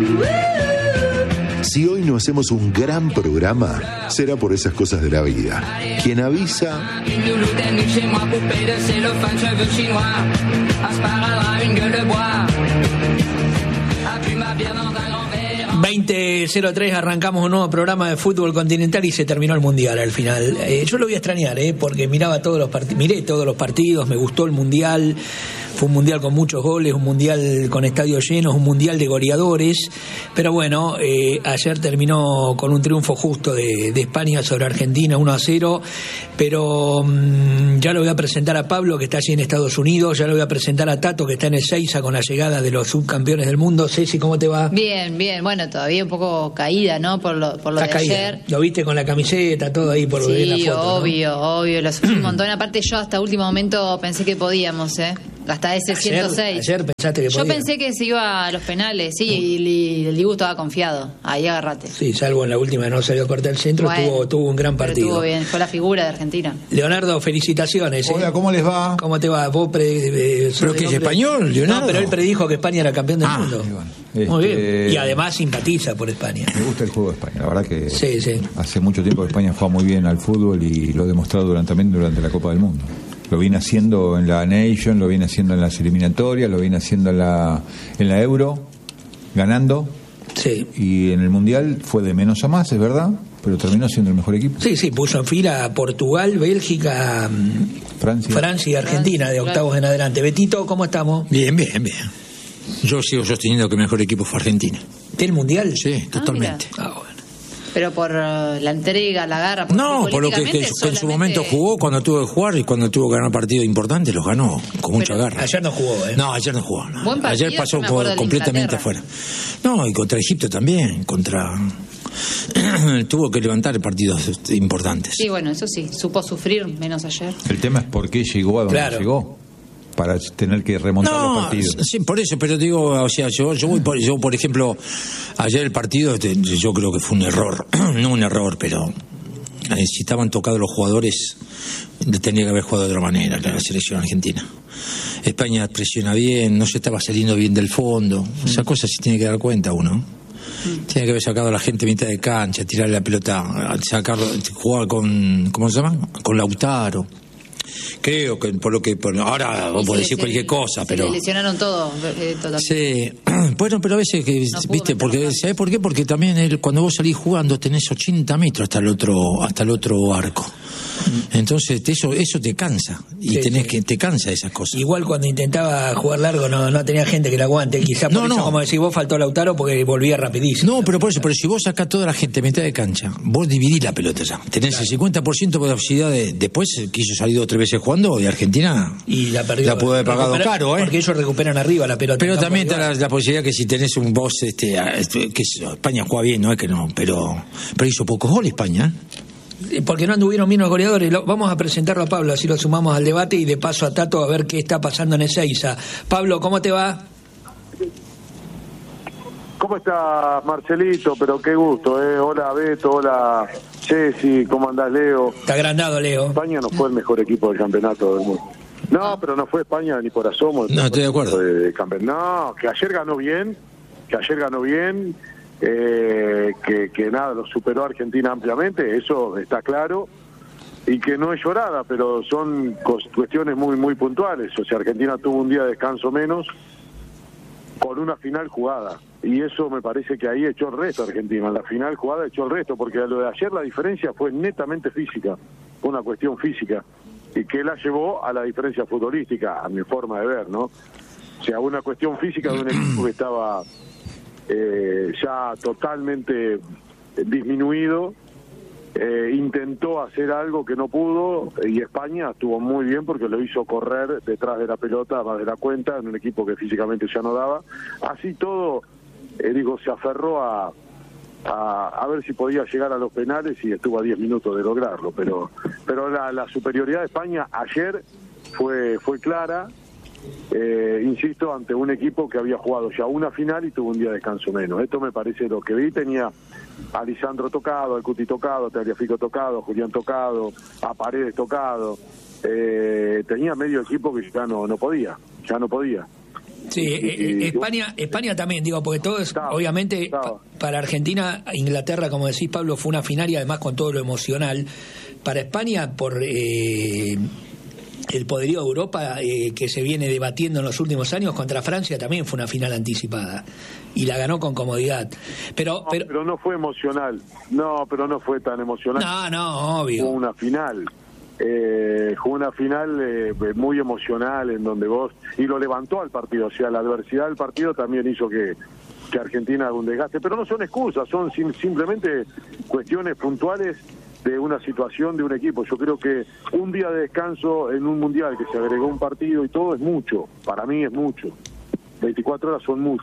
Si hoy no hacemos un gran programa, será por esas cosas de la vida. Quien avisa... 20:03, arrancamos un nuevo programa de fútbol continental y se terminó el mundial al final. Yo lo voy a extrañar, porque miré todos los partidos, me gustó el mundial. Fue un mundial con muchos goles, un mundial con estadios llenos, un mundial de goleadores. Pero bueno, ayer terminó con un triunfo justo de España sobre Argentina, 1-0. Pero ya lo voy a presentar a Pablo, que está allí en Estados Unidos. Ya lo voy a presentar a Tato, que está en Ezeiza con la llegada de los subcampeones del mundo. Ceci, ¿cómo te va? Bien, bien. Bueno, todavía un poco caída, ¿no? Por lo de caída. Ayer. Lo viste con la camiseta, todo ahí por lo de la foto. Sí, obvio. Lo sufrí un montón. Aparte, yo hasta último momento pensé que podíamos, hasta ese 106. Ayer pensaste que podía. Yo pensé que se iba a los penales, sí, y el Dibu estaba confiado. Ahí agarrate. Sí, salvo en la última no salió a cortar el centro, bueno, tuvo un gran partido. Estuvo bien, fue la figura de Argentina. Leonardo, felicitaciones. Hola, ¿cómo les va? ¿Cómo te va? ¿Vos ¿Pero que es español, Leonardo? No, pero él predijo que España era campeón del mundo. Bueno, muy bien. Y además simpatiza por España. Me gusta el juego de España, la verdad que sí. Hace mucho tiempo que España juega muy bien al fútbol y lo ha demostrado también durante la Copa del Mundo. Lo viene haciendo en la Nation, lo viene haciendo en las eliminatorias, lo viene haciendo en la Euro, ganando. Sí. Y en el Mundial fue de menos a más, es verdad, pero terminó siendo el mejor equipo. Sí, puso en fila a Portugal, Bélgica, Francia y Argentina de octavos en adelante. Betito, ¿cómo estamos? Bien. Yo sigo sosteniendo que el mejor equipo fue Argentina. ¿Del Mundial? Sí, totalmente. Bueno. Pero por la entrega, la garra. No, por lo que en su momento jugó, cuando tuvo que jugar y cuando tuvo que ganar partidos importantes, los ganó con mucha garra. Ayer no jugó, No, ayer no jugó. No. Buen partido, ayer pasó completamente afuera. No, y contra Egipto también, tuvo que levantar partidos importantes. Sí, bueno, eso sí, supo sufrir menos ayer. El tema es por qué llegó a donde llegó. Para tener que remontar los partidos. Sí, por eso, pero digo, o sea, yo por ejemplo, ayer el partido, yo creo que fue un error, no un error, pero si estaban tocados los jugadores, tenía que haber jugado de otra manera la selección argentina. España presiona bien, no se estaba saliendo bien del fondo, esas cosas sí tiene que dar cuenta uno. Tiene que haber sacado a la gente a mitad de cancha, tirarle la pelota, jugar con, ¿cómo se llama? Con Lautaro. Creo que ahora vos podés decir cualquier cosa, pero le lesionaron todo sí, bueno, pero a veces que viste, porque ¿sabés por qué? Porque también cuando vos salís jugando tenés 80 metros hasta el otro arco. Entonces eso te cansa y te cansa esas cosas. Igual cuando intentaba jugar largo no tenía gente que le aguante, quizás por eso, como decís vos, faltó Lautaro porque volvía rapidísimo. No, pero pero si vos sacás toda la gente a mitad de cancha, vos dividís la pelota ya. Tenés el 50% de posibilidad después quiso salir 2 o 3 veces jugando y Argentina y la perdió. La pudo haber pagado caro, porque ellos recuperan arriba la pelota. Pero también está la posibilidad que si tenés un boss, que España juega bien, no es que no, pero hizo pocos goles España. Porque no anduvieron bien los goleadores. Vamos a presentarlo a Pablo, así lo sumamos al debate y de paso a Tato a ver qué está pasando en Ezeiza. Pablo, ¿cómo te va? ¿Cómo estás, Marcelito? Pero qué gusto, Hola, Beto, hola, Ceci, ¿cómo andás, Leo? Está agrandado, Leo. España no fue el mejor equipo del campeonato del mundo. No, pero no fue España ni por asomo. No, estoy de acuerdo. No, que ayer ganó bien, que nada, lo superó Argentina ampliamente, eso está claro, y que no es llorada, pero son cuestiones muy muy puntuales. O sea, Argentina tuvo un día de descanso menos con una final jugada, y eso me parece que ahí echó el resto Argentina. En la final jugada echó el resto, porque lo de ayer la diferencia fue netamente física, fue una cuestión física, y que la llevó a la diferencia futbolística, a mi forma de ver, ¿no? O sea, una cuestión física de un equipo que estaba ya totalmente disminuido, intentó hacer algo que no pudo, y España estuvo muy bien porque lo hizo correr detrás de la pelota más de la cuenta en un equipo que físicamente ya no daba. Así todo, se aferró a ver si podía llegar a los penales y estuvo a 10 minutos de lograrlo, pero la superioridad de España ayer fue clara. Insisto, ante un equipo que había jugado ya una final y tuvo un día de descanso menos. Esto me parece lo que vi. Tenía a Lisandro tocado, al Cuti tocado, a Tagliafico tocado, a Julián tocado, a Paredes tocado. Tenía medio equipo que ya no podía. Sí, España también, digo, porque todo es, obviamente, para Argentina, Inglaterra, como decís, Pablo, fue una final y además con todo lo emocional. Para España, por el poderío de Europa que se viene debatiendo en los últimos años, contra Francia también fue una final anticipada y la ganó con comodidad. Pero no fue emocional. No, pero no fue tan emocional. No, obvio. Fue una final. Muy emocional en donde y lo levantó al partido, o sea, la adversidad del partido también hizo que Argentina haga un desgaste, pero no son excusas, son simplemente cuestiones puntuales de una situación de un equipo. Yo creo que un día de descanso en un mundial que se agregó un partido y todo es mucho, para mí es mucho, 24 horas son mucho.